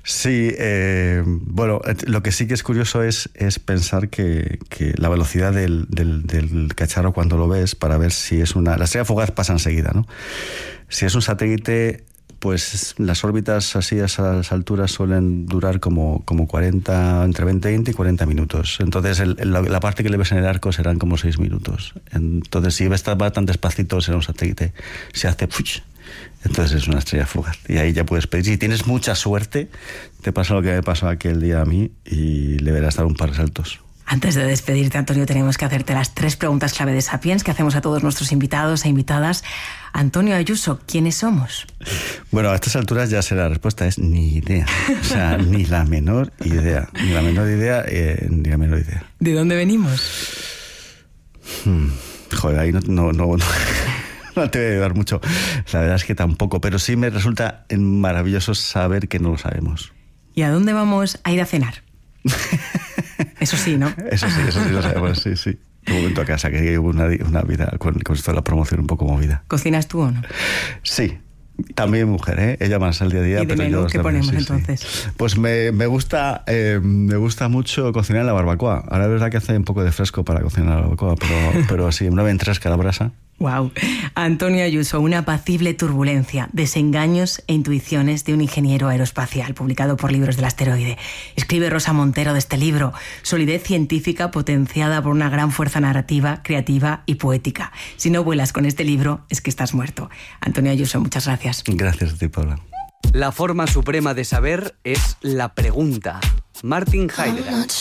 Sí, bueno, lo que sí que es curioso es pensar que la velocidad del cacharro cuando lo ves, para ver si es una... La estrella fugaz pasa enseguida, ¿no? Si es un satélite, pues las órbitas así a esas alturas suelen durar como 40, entre 20 y 40 minutos. Entonces la parte que le ves en el arco serán como 6 minutos. Entonces si va tan despacito será un satélite, se hace... Entonces es una estrella fugaz. Y ahí ya puedes pedir. Si tienes mucha suerte, te pasa lo que me pasó aquel día a mí y le verás dar un par de saltos. Antes de despedirte, Antonio, tenemos que hacerte las 3 preguntas clave de Sapiens que hacemos a todos nuestros invitados e invitadas. Antonio Ayuso, ¿quiénes somos? Bueno, a estas alturas ya sé la respuesta, es ni idea. O sea, ni la menor idea. Ni la menor idea, ni la menor idea. ¿De dónde venimos? Joder, ahí no te voy a ayudar mucho. La verdad es que tampoco, pero sí me resulta maravilloso saber que no lo sabemos. ¿Y a dónde vamos a ir a cenar? Eso sí, ¿no? Eso sí lo sabemos, sí. Un momento a casa, que llevo una vida con esto de la promoción un poco movida. ¿Cocinas tú o no? Sí. También mujer, ¿eh? Ella más al día a día. ¿Y de pero menú yo qué también, ponemos sí, entonces? Sí. Pues me gusta mucho cocinar en la barbacoa. Ahora es verdad que hace un poco de fresco para cocinar en la barbacoa, pero sí, una ventresca a la brasa. Wow. Antonio Ayuso, una apacible turbulencia, desengaños e intuiciones de un ingeniero aeroespacial, publicado por Libros del Asteroide. Escribe Rosa Montero de este libro, solidez científica potenciada por una gran fuerza narrativa, creativa y poética. Si no vuelas con este libro, es que estás muerto. Antonio Ayuso, muchas gracias. Gracias a ti, Paula. La forma suprema de saber es la pregunta. Martin Heidegger.